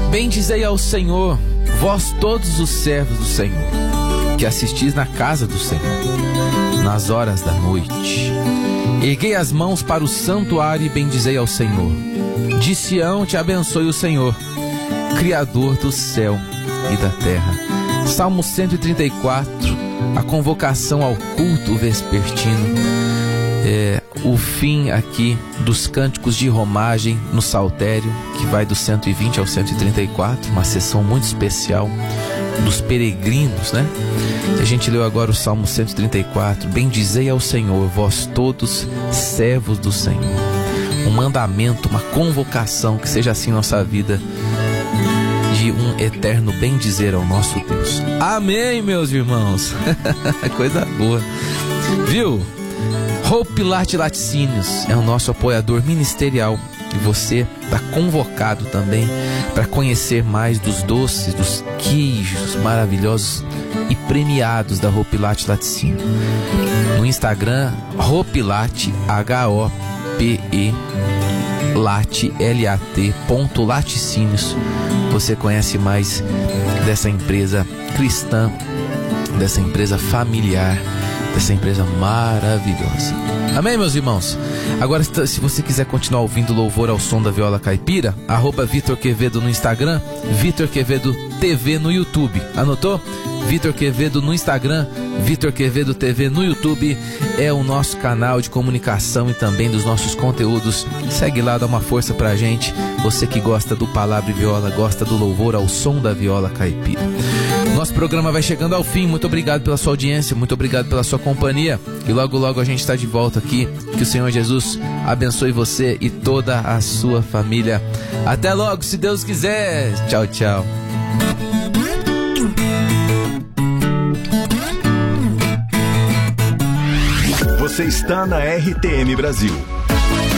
Bendizei ao Senhor, vós todos os servos do Senhor, que assistis na casa do Senhor, nas horas da noite. Erguei as mãos para o santuário e bendizei ao Senhor. De Sião te abençoe o Senhor, Criador do céu e da terra. Salmo 134, a convocação ao culto vespertino. O fim aqui dos cânticos de romagem no saltério, que vai do 120 ao 134, uma sessão muito especial dos peregrinos, né? A gente leu agora o Salmo 134, bendizei ao Senhor, vós todos servos do Senhor. Um mandamento, uma convocação, que seja assim nossa vida, de um eterno bendizer ao nosso Deus. Amém, meus irmãos. Coisa boa, viu? Hope Laticínios é o nosso apoiador ministerial e você está convocado também para conhecer mais dos doces, dos queijos maravilhosos e premiados da Hope Laticínio. No Instagram, Hope Late, H-O-P-E Late, L-A-T, Laticínios. Você conhece mais dessa empresa cristã, dessa empresa familiar, dessa empresa maravilhosa. Amém, meus irmãos? Agora, se você quiser continuar ouvindo louvor ao som da viola caipira, @Vitor Quevedo no Instagram, Vitor Quevedo TV no YouTube. Anotou? Vitor Quevedo no Instagram, Vitor Quevedo TV no YouTube é o nosso canal de comunicação e também dos nossos conteúdos. Segue lá, dá uma força pra gente. Você que gosta do Palavra e Viola, gosta do louvor ao som da viola caipira. Nosso programa vai chegando ao fim. Muito obrigado pela sua audiência, muito obrigado pela sua companhia. E logo, logo a gente está de volta aqui. Que o Senhor Jesus abençoe você e toda a sua família. Até logo, se Deus quiser. Tchau, tchau. Você está na RTM Brasil.